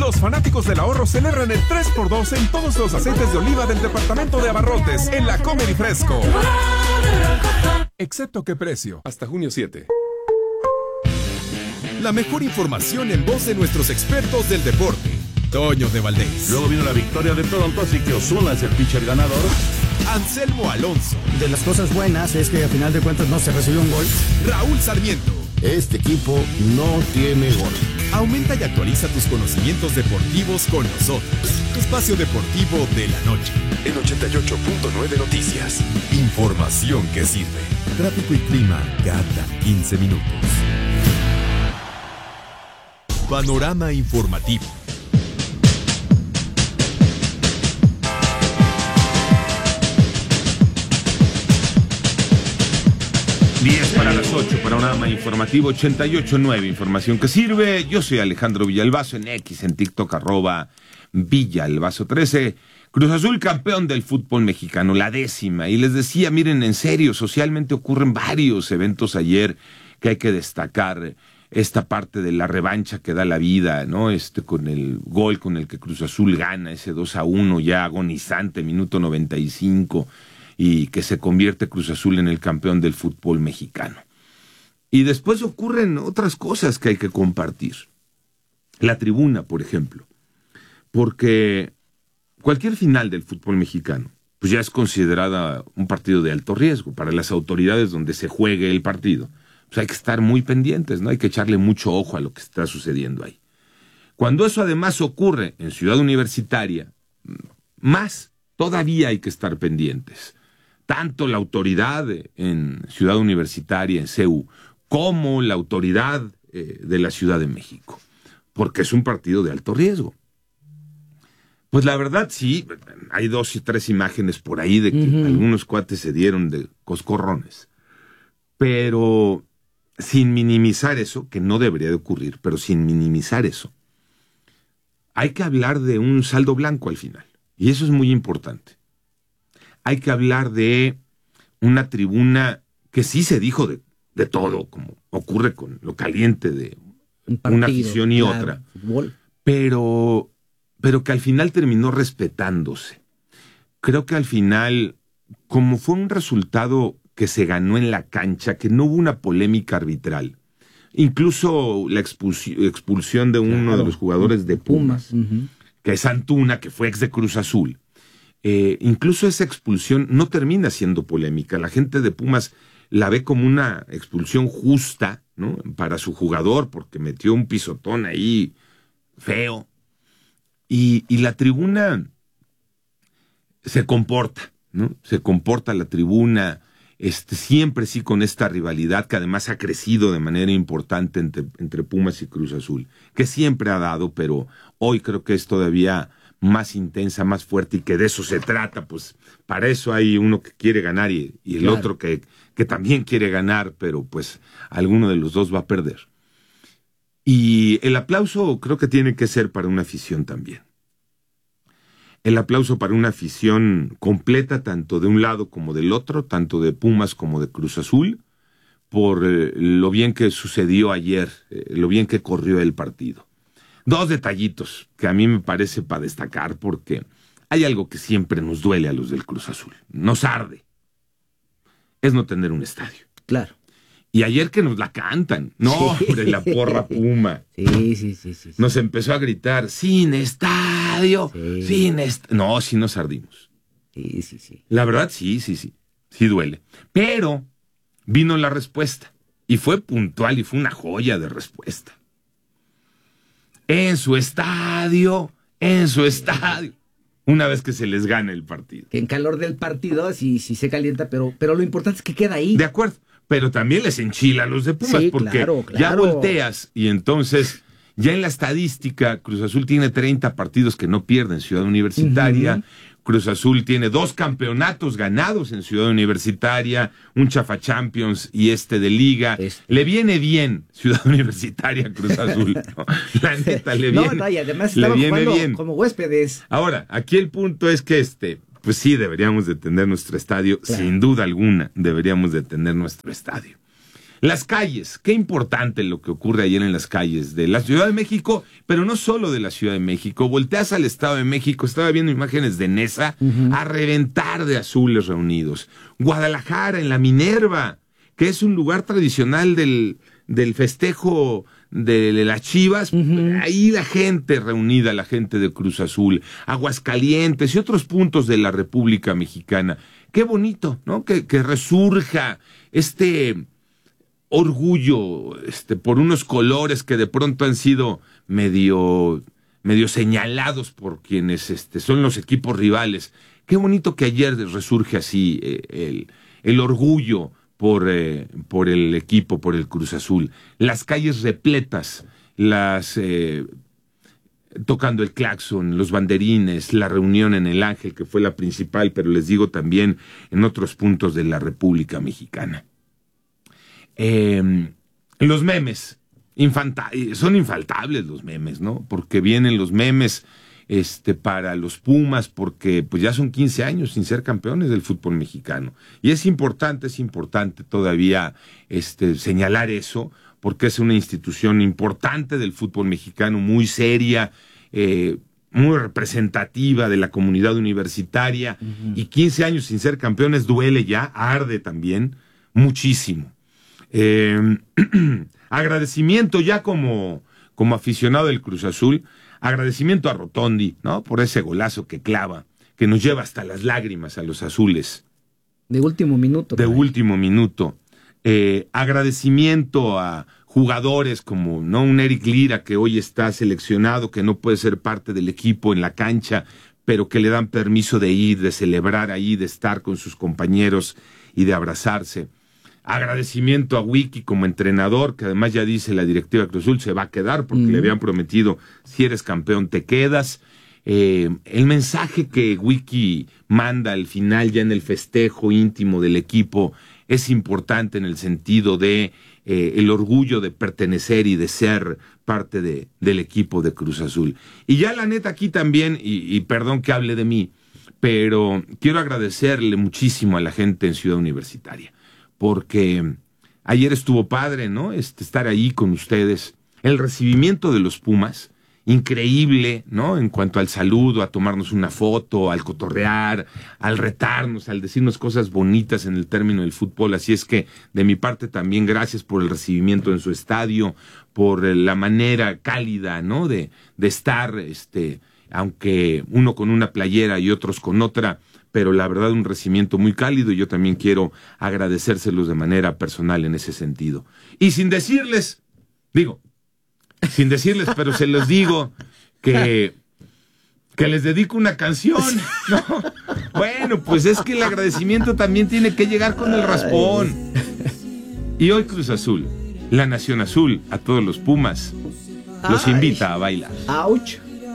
Los fanáticos del ahorro celebran el 3x2 en todos los aceites de oliva del departamento de abarrotes en la Comer y Fresco. Excepto qué precio. Hasta junio 7. La mejor información en voz de nuestros expertos del deporte. Toño de Valdés. Luego vino la victoria de Toronto, así que Ozuna es el pitcher ganador. Anselmo Alonso. De las cosas buenas es que a final de cuentas no se recibió un gol. Raúl Sarmiento. Este equipo no tiene gol. Aumenta y actualiza tus conocimientos deportivos con nosotros. Espacio Deportivo de la Noche. En 88.9 Noticias. Información que sirve. Tráfico y clima cada 15 minutos. Panorama informativo. Para las 8, panorama informativo 88.9, información que sirve. Yo soy Alejandro Villalbazo, en X, en TikTok, @Villalbazo13. Cruz Azul campeón del fútbol mexicano, la 10ª. Y les decía, miren, en serio, socialmente ocurren varios eventos ayer que hay que destacar. Esta parte de la revancha que da la vida, ¿no? Con el gol con el que Cruz Azul gana, ese 2-1 ya agonizante, minuto 95. Y que se convierte Cruz Azul en el campeón del fútbol mexicano. Y después ocurren otras cosas que hay que compartir. La tribuna, por ejemplo. Porque cualquier final del fútbol mexicano, pues ya es considerada un partido de alto riesgo. Para las autoridades donde se juegue el partido, pues hay que estar muy pendientes, ¿no? Hay que echarle mucho ojo a lo que está sucediendo ahí. Cuando eso además ocurre en Ciudad Universitaria, más todavía hay que estar pendientes. Tanto la autoridad en Ciudad Universitaria, en CEU, como la autoridad de la Ciudad de México, porque es un partido de alto riesgo. Pues la verdad sí, hay 2 y 3 imágenes por ahí de que algunos cuates se dieron de coscorrones, pero sin minimizar eso, que no debería de ocurrir, pero sin minimizar eso, hay que hablar de un saldo blanco al final, y eso es muy importante. Hay que hablar de una tribuna que sí se dijo de todo, como ocurre con lo caliente de una afición y otra, pero que al final terminó respetándose. Creo que al final, como fue un resultado que se ganó en la cancha, que no hubo una polémica arbitral, incluso la expulsión de uno de los jugadores de Pumas, que es Antuna, que fue ex de Cruz Azul, incluso esa expulsión no termina siendo polémica. La gente de Pumas la ve como una expulsión justa, ¿no? Para su jugador, porque metió un pisotón ahí feo. Y la tribuna se comporta, ¿no? Se comporta la tribuna, siempre sí con esta rivalidad que además ha crecido de manera importante entre Pumas y Cruz Azul, que siempre ha dado, pero hoy creo que es todavía más intensa, más fuerte, y que de eso se trata. Pues para eso hay uno que quiere ganar y el claro, otro que también quiere ganar, pero pues alguno de los dos va a perder. Y el aplauso creo que tiene que ser para una afición también. El aplauso para una afición completa, tanto de un lado como del otro, tanto de Pumas como de Cruz Azul, por lo bien que sucedió ayer, lo bien que corrió el partido. 2 detallitos que a mí me parece para destacar, porque hay algo que siempre nos duele a los del Cruz Azul, nos arde, es no tener un estadio. Claro. Y ayer que nos la cantan, no, hombre, la porra Puma. Sí. Nos empezó a gritar, sin estadio, sin estadio. No, sí nos ardimos. Sí. La verdad, sí duele. Pero vino la respuesta, y fue puntual, y fue una joya de respuesta. En su estadio, una vez que se les gana el partido. Que en calor del partido sí se calienta, pero lo importante es que queda ahí. De acuerdo, pero también les enchila a los de Pumas, porque claro. Ya volteas y entonces, ya en la estadística, Cruz Azul tiene 30 partidos que no pierde en Ciudad Universitaria. Cruz Azul tiene 2 campeonatos ganados en Ciudad Universitaria, un Chafa Champions y de Liga. Le viene bien Ciudad Universitaria, Cruz Azul. ¿No? La neta, le viene. No, y además estaban jugando bien como huéspedes. Ahora, aquí el punto es que pues sí, deberíamos de tener nuestro estadio, claro. Sin duda alguna, deberíamos de tener nuestro estadio. Las calles, qué importante lo que ocurre ayer en las calles de la Ciudad de México, pero no solo de la Ciudad de México. Volteas al Estado de México, estaba viendo imágenes de Nesa a reventar de azules reunidos. Guadalajara, en la Minerva, que es un lugar tradicional del festejo de las Chivas, ahí la gente reunida, la gente de Cruz Azul, Aguascalientes y otros puntos de la República Mexicana. Qué bonito, ¿no? Que resurja este orgullo por unos colores que de pronto han sido medio señalados por quienes son los equipos rivales. Qué bonito que ayer resurge así el orgullo por el equipo, por el Cruz Azul. Las calles repletas, tocando el claxon, los banderines, la reunión en el Ángel, que fue la principal, pero les digo también en otros puntos de la República Mexicana. Los memes, son infaltables los memes, ¿no? Porque vienen los memes para los Pumas, porque pues ya son 15 años sin ser campeones del fútbol mexicano. Y es importante todavía señalar eso, porque es una institución importante del fútbol mexicano, muy seria, muy representativa de la comunidad universitaria, y 15 años sin ser campeones duele ya, arde también, muchísimo. Agradecimiento ya como aficionado del Cruz Azul, agradecimiento a Rotondi, ¿no? Por ese golazo que clava, que nos lleva hasta las lágrimas a los azules. De último minuto. Último minuto. Agradecimiento a jugadores como, ¿no?, un Eric Lira, que hoy está seleccionado, que no puede ser parte del equipo en la cancha, pero que le dan permiso de ir, de celebrar ahí, de estar con sus compañeros y de abrazarse. Agradecimiento a Wiki como entrenador, que además ya dice la directiva de Cruz Azul se va a quedar porque le habían prometido, si eres campeón te quedas. El mensaje que Wiki manda al final, ya en el festejo íntimo del equipo, es importante en el sentido de el orgullo de pertenecer y de ser parte del equipo de Cruz Azul. Y ya la neta aquí también, y perdón que hable de mí, pero quiero agradecerle muchísimo a la gente en Ciudad Universitaria, porque ayer estuvo padre, ¿no? Estar ahí con ustedes. El recibimiento de los Pumas, increíble, ¿no? En cuanto al saludo, a tomarnos una foto, al cotorrear, al retarnos, al decirnos cosas bonitas en el término del fútbol. Así es que, de mi parte también, gracias por el recibimiento en su estadio, por la manera cálida, ¿no? De estar, aunque uno con una playera y otros con otra, pero la verdad un recibimiento muy cálido, y yo también quiero agradecérselos de manera personal en ese sentido. Y sin decirles, pero se los digo, que les dedico una canción, ¿no? Bueno, pues es que el agradecimiento también tiene que llegar con el raspón. Y hoy Cruz Azul, la Nación Azul, a todos los Pumas, los invita a bailar. ¡Auch!